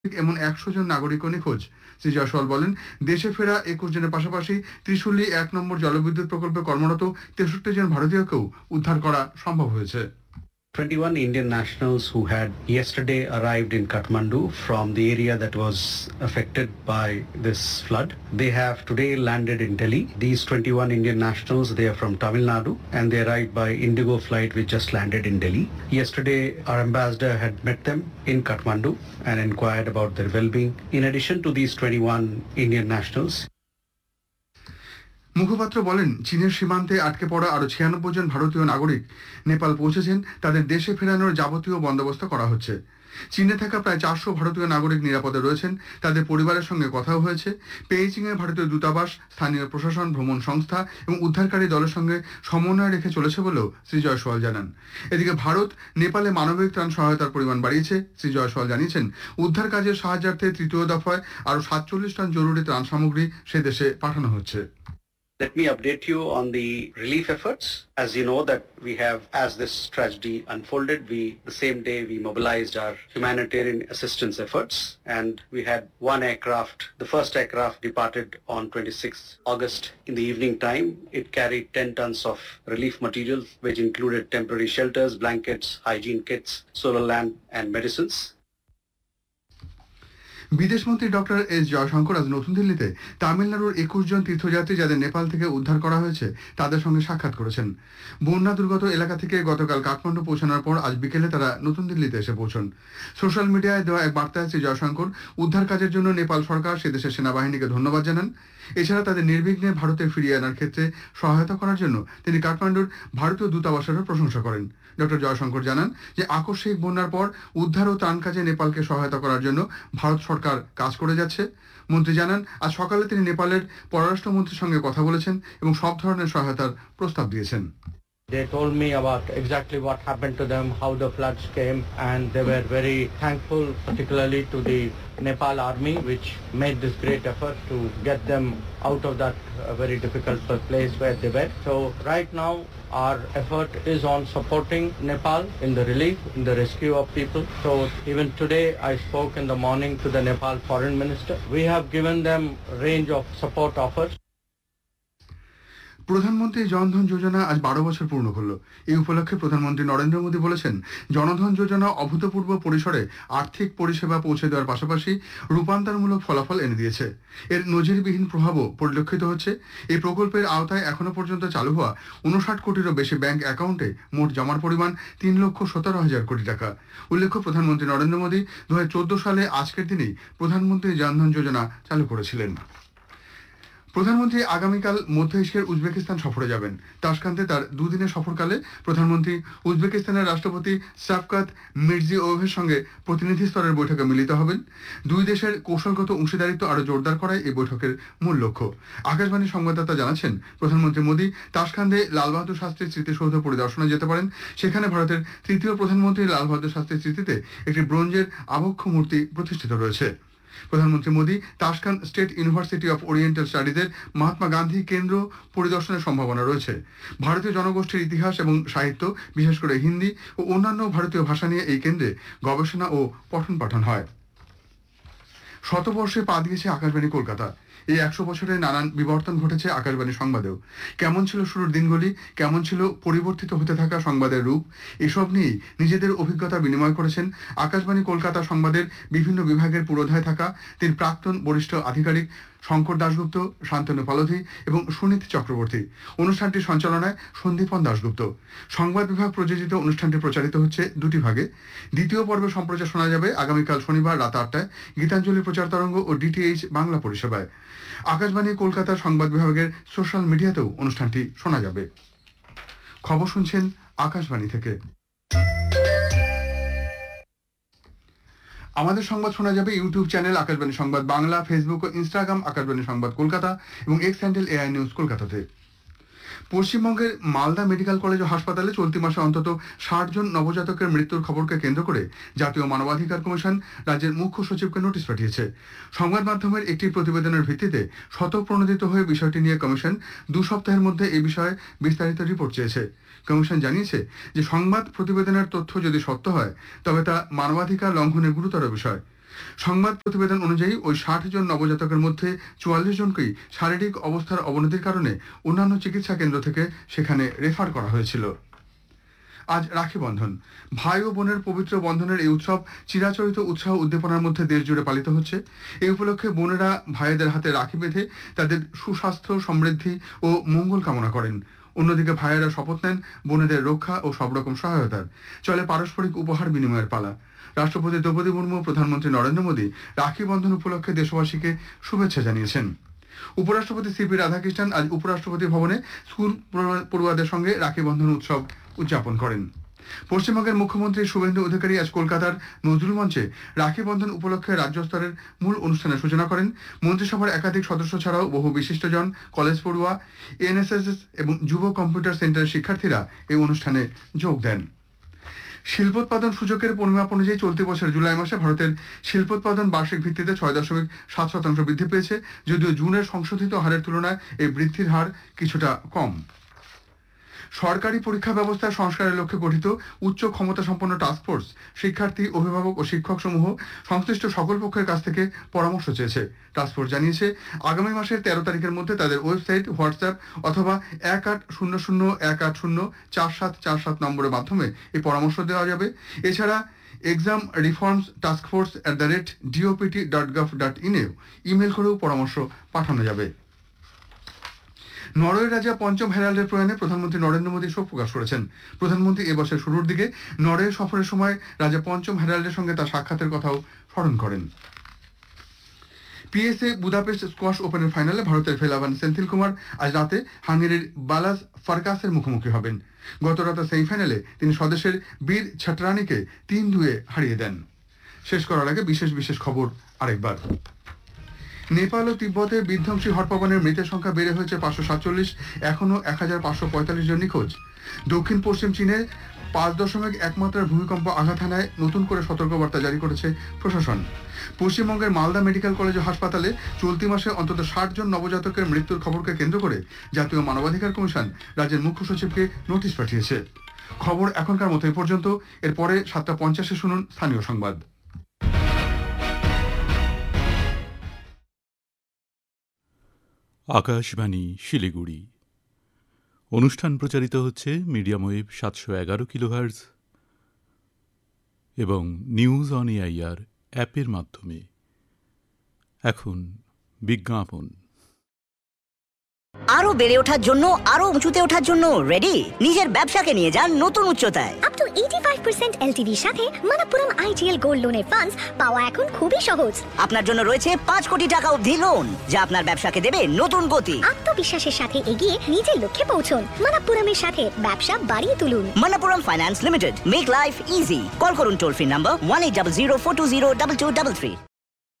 এমন ১০০ জন নাগরিকও নিখোঁজ। শ্রী জয়সওয়াল বলেন, দেশে ফেরা ২১ জনের পাশাপাশি ত্রিশুলী ১ নম্বর জলবিদ্যুৎ প্রকল্পে কর্মরত ৬৩ জন ভারতীয়কেও উদ্ধার করা সম্ভব হয়েছে। 21 Indian nationals who had yesterday arrived in Kathmandu from the area that was affected by this flood. They have today landed in Delhi. These 21 Indian nationals, they are from Tamil Nadu and they arrived by Indigo flight which just landed in Delhi. Yesterday, our ambassador had met them in Kathmandu and inquired about their well-being. In addition to these 21 Indian nationals, মুখপাত্র বলেন, চীনের সীমান্তে আটকে পড়া আরো ৯৬ জন ভারতীয় নাগরিক নেপাল পৌঁছেছেন। তাদের দেশে ফেরানোর যাবতীয় বন্দোবস্ত করা হচ্ছে। চীনে থাকা প্রায় ৪০০ ভারতীয় নাগরিক নিরাপদে রয়েছেন। তাদের পরিবারের সঙ্গে কথাও হয়েছে। পেইচিংয়ে ভারতীয় দূতাবাস, স্থানীয় প্রশাসন, ভ্রমণ সংস্থা এবং উদ্ধারকারী দলের সঙ্গে সমন্বয় রেখে চলেছে বলেও শ্রী জয়সওয়াল জানান। এদিকে ভারত নেপালে মানবিক ত্রাণ সহায়তার পরিমাণ বাড়িয়েছে। শ্রী জয়সওয়াল জানিয়েছেন, উদ্ধার কাজের সাহায্যার্থে তৃতীয় দফায় আরো ৪৭ টন জরুরি ত্রাণ সামগ্রী সে দেশে পাঠানো হচ্ছে। Let me update you on the relief efforts. As you know that we have, as this tragedy unfolded, the same day we mobilized our humanitarian assistance efforts and we had one aircraft. The first aircraft departed on 26th August in the evening time. It carried 10 tons of relief materials which included temporary shelters, blankets, hygiene kits, solar lamp and medicines. বিদেশমন্ত্রী doctor S Jaishankar আজ নতুন দিল্লিতে তামিলনাড়ুর ২১ জন তীর্থযাত্রী যাদের নেপাল থেকে উদ্ধার করা হয়েছে তাদের সঙ্গে সাক্ষাৎ করেছেন। বন্যা দুর্গত এলাকা থেকে গতকাল কাঠমান্ডু পৌঁছানোর পর আজ বিকেলে তারা নতুন দিল্লিতে এসে পৌঁছন। সোশ্যাল মিডিয়ায় দেওয়া এক বার্তায় শ্রী জয়শঙ্কর উদ্ধার কাজের জন্য নেপাল সরকার, সে দেশের সেনাবাহিনীকে ধন্যবাদ জানান। এছাড়া তাদের নির্বিঘ্নে ভারতে ফিরিয়ে আনার ক্ষেত্রে সহায়তা করার জন্য তিনি কাঠমান্ডুর ভারতীয় দূতাবাসেরও প্রশংসা করেন। ডক্টর জয়শঙ্কর জানান যে আকস্মিক বন্যার পর উদ্ধার ও ত্রাণ কাজে নেপালকে সহায়তা করার জন্য ভারত সরকার কাজ করে যাচ্ছে। মন্ত্রী জানান, আজ সকালে তিনি নেপালের পররাষ্ট্রমন্ত্রীর সঙ্গে কথা বলেছেন এবং সব ধরনের সহায়তার প্রস্তাব দিয়েছেন। They told me about exactly what happened to them, how the floods came, and they were very thankful, particularly to the Nepal army, which made this great effort to get them out of that very difficult place where they were. So right now, our effort is on supporting Nepal in the relief, in the rescue of people. So even today, I spoke in the morning to the Nepal foreign minister. We have given them a range of support offers. প্রধানমন্ত্রী জনধন যোজনা আজ ১২ বছর পূর্ণ করল। এই উপলক্ষে প্রধানমন্ত্রী নরেন্দ্র মোদী বলেছেন, জনধন যোজনা অভূতপূর্ব পরিসরে আর্থিক পরিষেবা পৌঁছে দেওয়ার পাশাপাশি রূপান্তরমূলক ফলাফল এনে দিয়েছে। এর নজিরবিহীন প্রভাবও পরিলক্ষিত হচ্ছে। এই প্রকল্পের আওতায় এখনো পর্যন্ত চালু হওয়া ৫৯ কোটিরও বেশি ব্যাংক অ্যাকাউন্টে মোট জমার পরিমাণ ৩,১৭,০০০ কোটি টাকা। উল্লেখ্য, প্রধানমন্ত্রী নরেন্দ্র মোদী ২০১৪ সালে আজকের দিনেই প্রধানমন্ত্রী জনধন যোজনা চালু করেছিলেন। প্রধানমন্ত্রী আগামীকাল মধ্য এশিয়ার উজবেকিস্তান সফরে যাবেন। তাশকান্তে তার দুদিনের সফরকালে প্রধানমন্ত্রী উজবেকিস্তানের রাষ্ট্রপতি শাফকাত মির্জিওয়েভের সঙ্গে প্রতিনিধি স্তরের বৈঠকে মিলিত হবেন। দুই দেশের কৌশলগত অংশীদারিত্ব আরও জোরদার করাই এই বৈঠকের মূল লক্ষ্য। আকাশবাণীর সংবাদদাতা জানাচ্ছেন, প্রধানমন্ত্রী মোদী তাশকান্দে লাল বাহাদুর শাস্ত্রীর স্মৃতিসৌধ পরিদর্শনে যেতে পারেন। সেখানে ভারতের তৃতীয় প্রধানমন্ত্রী লাল বাহাদুর শাস্ত্রীর স্মৃতিতে একটি ব্রোঞ্জের আবক্ষ মূর্তি প্রতিষ্ঠিত রয়েছে। প্রধানমন্ত্রী Modi তাশকান্দ state university of oriental স্টাডিজের Mahatma Gandhi কেন্দ্র পরিদর্শনের সম্ভাবনা রয়েছে। ভারতীয় জনগোষ্ঠীর ইতিহাস এবং সাহিত্য, বিশেষ করে হিন্দি ও অন্যান্য ভারতীয় ভাষা নিয়ে এই কেন্দ্রে গবেষণা ও পঠন পাঠন হয়। শতবর্ষে পা দিয়েছে আকাশবাণী কলকাতা। এই ১০০ বছরে নানান বিবর্তন ঘটেছে আকাশবাণী সংবাদেও। কেমন ছিল শুরুর দিনগুলি, কেমন ছিল পরিবর্তিত হতে থাকা সংবাদের রূপ, এসব নিয়েই নিজেদের অভিজ্ঞতা বিনিময় করেছেন আকাশবাণী কলকাতা সংবাদের বিভিন্ন বিভাগের পুরোধায় থাকা ৩ প্রাক্তন বরিষ্ঠ আধিকারিক শঙ্কর দাশগুপ্ত, শান্তনু পালোধি এবং সুনীত চক্রবর্তী। অনুষ্ঠানটির সঞ্চালনায় সন্দীপন দাশগুপ্ত। সংবাদ বিভাগ প্রযোজিত অনুষ্ঠানটি প্রচারিত হচ্ছে ২টি ভাগে। দ্বিতীয় পর্বে সম্প্রচার শোনা যাবে আগামীকাল শনিবার রাত ৮টায় গীতাঞ্জলি প্রচার তরঙ্গ ও ডিটিএইচ বাংলা পরিষেবায়। আকাশবাণী কলকাতার সংবাদ বিভাগের সোশ্যাল মিডিয়াতেও অনুষ্ঠানটি শোনা যাবে। খবর শুনছেন আকাশবাণী থেকে। আমাদের সংবাদ শোনা যাবে ইউটিউব চ্যানেল আকাশবাণী সংবাদ বাংলা, ফেসবুক ও ইনস্টাগ্রাম আকাশবাণী সংবাদ কলকাতা এবং এক্স হ্যান্ডেল এআই নিউজ কলকাতাতে। পশ্চিমবঙ্গের মালদা মেডিকেল কলেজ ও হাসপাতালে চলতি মাসে অন্তত ৬০ জন নবজাতকের মৃত্যুর খবরকে কেন্দ্র করে জাতীয় মানবাধিকার কমিশন রাজ্যের মুখ্য সচিবকে নোটিশ পাঠিয়েছে। সংবাদ মাধ্যমের একটি প্রতিবেদনের ভিত্তিতে স্বতঃপ্রণোদিত হয়ে বিষয়টি নিয়ে কমিশন ২ সপ্তাহের মধ্যে এ বিষয়ে বিস্তারিত রিপোর্ট চেয়েছে। কমিশন জানিয়েছে যে সংবাদ প্রতিবেদনের তথ্য যদি সত্য হয় তবে তা মানবাধিকার লঙ্ঘনের গুরুতর বিষয়। সংবাদ প্রতিবেদন অনুযায়ী ওই 60 জন নবজাতকের মধ্যে 44 জনকেই শারীরিক অবস্থার অবনতির কারণে অন্যান্য চিকিৎসা কেন্দ্র থেকে সেখানে রেফার করা হয়েছিল। আজ রাখি বন্ধন। ভাই ও বোনের পবিত্র বন্ধনের এই উৎসব চিরাচরিত উৎসাহ উদ্দীপনার মধ্যে দেশ জুড়ে পালিত হচ্ছে। এই উপলক্ষে বোনেরা ভাইদের হাতে রাখি বেঁধে তাদের সুস্বাস্থ্য, সমৃদ্ধি ও মঙ্গল কামনা করেন। অন্যদিকে ভাইয়েরা শপথ নেন বোনেদের রক্ষা ও সব রকম সহায়তার। চলে পারস্পরিক উপহার বিনিময়ের পালা। রাষ্ট্রপতি দ্রৌপদী মুর্মু, প্রধানমন্ত্রী নরেন্দ্র মোদী রাখি বন্ধন উপলক্ষে দেশবাসীকে শুভেচ্ছা জানিয়েছেন। উপরাষ্ট্রপতি সিপি রাধাকৃষ্ণন আজ উপরাষ্ট্রপতি ভবনে স্কুল পড়ুয়াদের সঙ্গে রাখি বন্ধন উৎসব উদযাপন করেন। পশ্চিমবঙ্গের মুখ্যমন্ত্রী শুভেন্দু অধিকারী আজ কলকাতার নজরুল মঞ্চে রাখি বন্ধন উপলক্ষে রাজ্য স্তরের মূল অনুষ্ঠানের সূচনা করেন। মন্ত্রিসভার একাধিক সদস্য ছাড়াও বহু বিশিষ্টজন, কলেজ পড়ুয়া, এনএসএস এবং যুব কম্পিউটার সেন্টারের শিক্ষার্থীরা এই অনুষ্ঠানে যোগ দেন। শিল্পোৎপাদন সূচকের পরিমাপ অনুযায়ী চলতি বছর জুলাই মাসে ভারতের শিল্পোৎপাদন বার্ষিক ভিত্তিতে 6.7% বৃদ্ধি পেয়েছে, যদিও জুনের সংশোধিত হারের তুলনায় এই বৃদ্ধির হার কিছুটা কম। সরকারি পরীক্ষা ব্যবস্থা সংস্কারের লক্ষ্যে গঠিত উচ্চ ক্ষমতা সম্পন্ন টাস্কফোর্স শিক্ষার্থী, অভিভাবক ও শিক্ষক সমূহ সংশ্লিষ্ট সকল পক্ষের কাছ থেকে পরামর্শ চেয়েছে। টাস্কফোর্স জানিয়েছে, আগামী মাসের 13 তারিখের মধ্যে তাদের ওয়েবসাইট, হোয়াটসঅ্যাপ অথবা 1800-184-4747 নম্বরের মাধ্যমে এই পরামর্শ দেওয়া যাবে। এছাড়া এক্সাম রিফর্মস taskforce@dopt.gov.in এ ইমেল করেও পরামর্শ পাঠানো যাবে। নরওয়ে রাজা পঞ্চম হ্যারাল্ডের প্রয়াণে প্রধানমন্ত্রী নরেন্দ্র মোদী শোক প্রকাশ করেছেন। প্রধানমন্ত্রী এবছর শুরুর দিকে নরওয়ে সফরের সময় রাজা পঞ্চম হ্যারাল্ডের সঙ্গে তার সাক্ষাতের কথাও স্মরণ করেন। পিএসএ বুদাপেস্ট স্কোয়াশ ওপেনের ফাইনালে ভারতের ভেলাভান সেন্থিল কুমার আজ রাতে হাঙ্গেরির বালাজ ফারকাসের মুখোমুখি হবেন। গত রাতে সেমিফাইনালে তিনি স্বদেশের বীর ছাটরানিকে 3-2 হারিয়ে দেন। শেষ করার আগে বিশেষ খবর আরেকবার। নেপাল ও তিব্বতে বিধ্বংসী হটপবনের মৃতের সংখ্যা বেড়ে হয়েছে 547, এখনো 1545 জন নিখোঁজ। দক্ষিণ পশ্চিম চীনে 5.1 মাত্রার ভূমিকম্প আঘাত হানায় নতুন করে সতর্কবার্তা জারি করেছে প্রশাসন। পশ্চিমবঙ্গের মালদা মেডিকেল কলেজ ও হাসপাতালে চলতি মাসে অন্তত 60 জন নবজাতকের মৃত্যুর খবরকে কেন্দ্র করে জাতীয় মানবাধিকার কমিশন রাজ্যের মুখ্য সচিবকে নোটিশ পাঠিয়েছে। খবর এখনকার মতো এই পর্যন্ত। এরপরে 7:50 শুনুন স্থানীয় সংবাদ। আকাশবাণী শিলিগুড়ি। অনুষ্ঠান প্রচারিত হচ্ছে মিডিয়াম ওয়েভ 711 কিলোহার্জ এবং নিউজ অন এআইআর অ্যাপের মাধ্যমে। এখন বিজ্ঞাপন। আরো বেড়ে ওঠার জন্য, আরো উঁচুতে ওঠার জন্য রেডি? নিজের ব্যবসাকে নিয়ে যান নতুন উচ্চতায়। আপ টু 85% এলটিভির সাথে মণপ্পুরম আইডিএল গোল্ড লোনের ফান্ডস পাওয়া এখন খুবই সহজ। আপনার জন্য রয়েছে 5 কোটি টাকা অবধি লোন, যা আপনার ব্যবসাকে দেবে নতুন গতি। আত্মবিশ্বাসের সাথে এগিয়ে নিজের লক্ষ্যে পৌঁছুন। মণপ্পুরমের সাথে ব্যবসা বাড়িয়ে তুলুন। মণপ্পুরম finance limited, make life easy. Call করুন টোল ফ্রি নাম্বার 1800 420 2233।